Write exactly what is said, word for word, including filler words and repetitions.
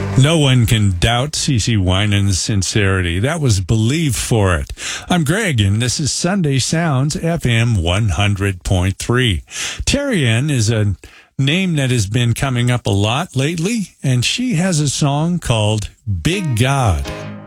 No one can doubt CeCe Winans' sincerity. That was Believe for It. I'm Greg, and this is Sunday Sounds, F M one hundred point three. Terrian is a name that has been coming up a lot lately, and she has a song called Big God.